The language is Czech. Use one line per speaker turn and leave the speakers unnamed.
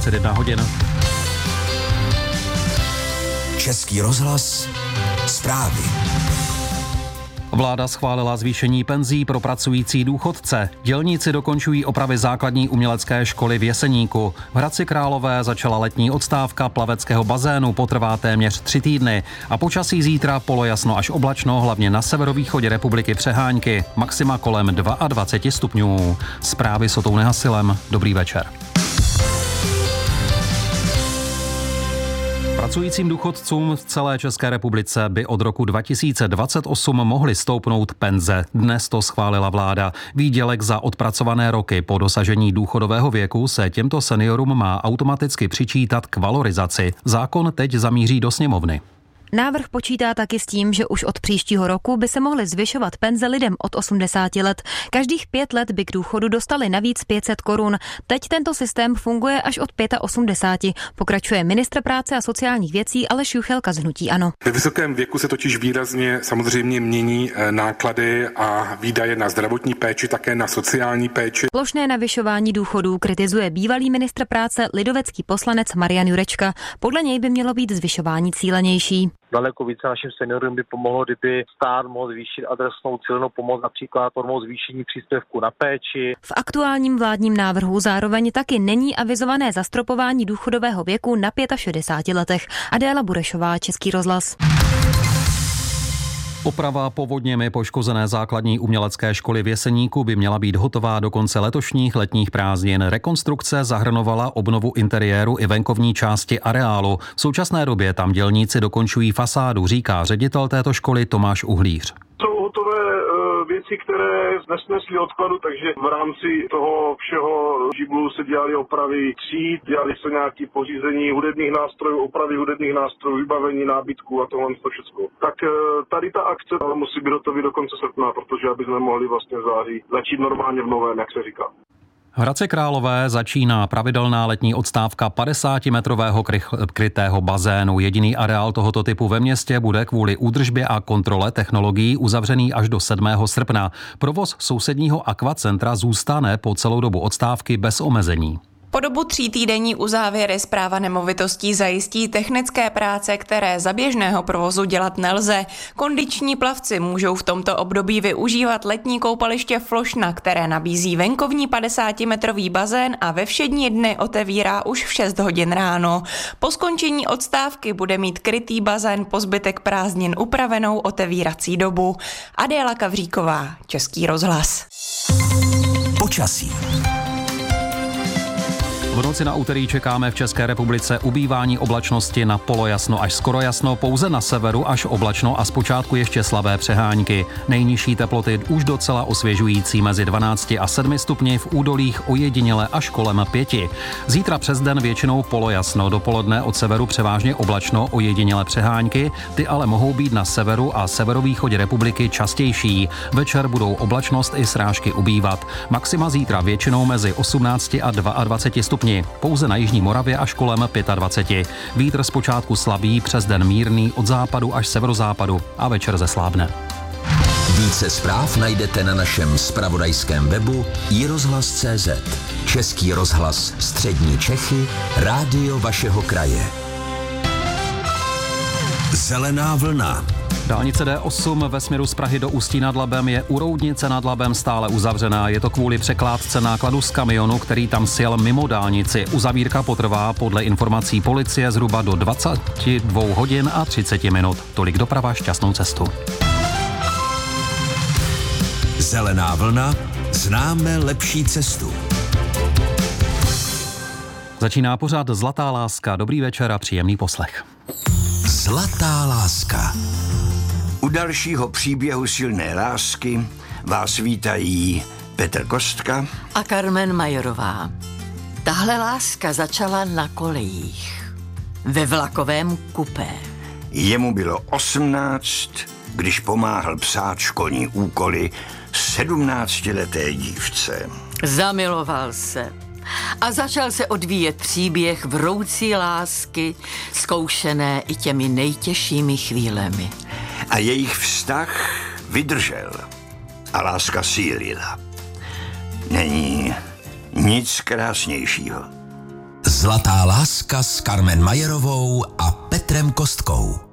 21 hodin.
Český rozhlas, zprávy.
Vláda schválila zvýšení penzí pro pracující důchodce. Dělníci dokončují opravy základní umělecké školy v Jeseníku. V Hradci Králové začala letní odstávka plaveckého bazénu, potrvá téměř 3 týdny. A počasí zítra polojasno až oblačno, hlavně na severovýchodě republiky přehánky. Maxima kolem 22 stupňů. Zprávy s Otou Nehasilem. Dobrý večer. Pracujícím důchodcům v celé České republice by od roku 2028 mohly stoupnout penze. Dnes to schválila vláda. Výdělek za odpracované roky po dosažení důchodového věku se těmto seniorům má automaticky přičítat k valorizaci. Zákon teď zamíří do sněmovny.
Návrh počítá taky s tím, že už od příštího roku by se mohly zvyšovat penze lidem od 80 let. Každých 5 let by k důchodu dostali navíc 500 korun. Teď tento systém funguje až od 85. Pokračuje ministr práce a sociálních věcí Aleš Juchelka z hnutí ANO.
Ve vysokém věku se totiž výrazně samozřejmě mění náklady a výdaje na zdravotní péči, také na sociální péči.
Plošné navyšování důchodů kritizuje bývalý ministr práce lidovecký poslanec Marian Jurečka. Podle něj by mělo být zvyšování cílenější.
Daleko více našim seniorům by pomohlo, kdyby stát mohl zvýšit adresnou cílenou pomoc, například formou zvýšení příspěvku na péči.
V aktuálním vládním návrhu zároveň taky není avizované zastropování důchodového věku na 65 letech. Adéla Burešová, Český rozhlas.
Oprava povodněmi poškozené základní umělecké školy v Jeseníku by měla být hotová do konce letošních letních prázdnin. Rekonstrukce zahrnovala obnovu interiéru i venkovní části areálu. V současné době tam dělníci dokončují fasádu, říká ředitel této školy Tomáš Uhlíř.
Jsou hotové věci, které nesnesly odkladu, takže v rámci toho všeho žiblu se dělaly opravy tříd, dělaly se nějaké pořízení hudebních nástrojů, opravy hudebních nástrojů, vybavení nábytku a tohle to všechno. Tak tady ta akce musí být hotový do konce srpna, protože aby jsme mohli vlastně v září začít normálně v novém, jak se říká.
V Hradci Králové začíná pravidelná letní odstávka 50-metrového krytého bazénu. Jediný areál tohoto typu ve městě bude kvůli údržbě a kontrole technologií uzavřený až do 7. srpna. Provoz sousedního akvacentra zůstane po celou dobu odstávky bez omezení.
Po dobu 3týdenní uzávěry Správa nemovitostí zajistí technické práce, které za běžného provozu dělat nelze. Kondiční plavci můžou v tomto období využívat letní koupaliště Flošna, které nabízí venkovní 50-metrový bazén a ve všední dny otevírá už v 6 hodin ráno. Po skončení odstávky bude mít krytý bazén po zbytek prázdnin upravenou otevírací dobu. Adéla Kavříková, Český rozhlas.
Počasí.
V noci na úterý čekáme v České republice ubývání oblačnosti na polojasno až skoro jasno, pouze na severu až oblačno a zpočátku ještě slabé přehánky. Nejnižší teploty už docela osvěžující mezi 12 a 7 stupni, v údolích ojediněle až kolem 5. Zítra přes den většinou polojasno, dopoledne od severu převážně oblačno, ojediněle přehánky, ty ale mohou být na severu a severovýchodě republiky častější. Večer budou oblačnost i srážky ubývat. Maxima zítra většinou mezi 18 a 22 stupni. Pouze na jižní Moravě až kolem 25. Vítr zpočátku slabý, přes den mírný, od západu až severozápadu a večer zeslábne.
Více zpráv najdete na našem zpravodajském webu iRozhlas.cz. Český rozhlas Střední Čechy, rádio vašeho kraje. Zelená vlna.
Dálnice D8 ve směru z Prahy do Ústí nad Labem je u Roudnice nad Labem stále uzavřená. Je to kvůli překládce nákladu z kamionu, který tam sjel mimo dálnici. Uzavírka potrvá podle informací policie zhruba do 22 hodin a 30 minut. Tolik doprava, šťastnou cestu.
Zelená vlna, známe lepší cestu.
Začíná pořad Zlatá láska. Dobrý večer a příjemný poslech.
Zlatá láska.
U dalšího příběhu silné lásky vás vítají Petr Kostka
a Carmen Majorová. Tahle láska začala na kolejích, ve vlakovém kupé.
Jemu bylo 18, když pomáhal psát školní úkoly 17leté dívce.
Zamiloval se a začal se odvíjet příběh vroucí lásky, zkoušené i těmi nejtěžšími chvílemi.
A jejich vztah vydržel a láska sílila. Není nic krásnějšího.
Zlatá láska s Carmen Majerovou a Petrem Kostkou.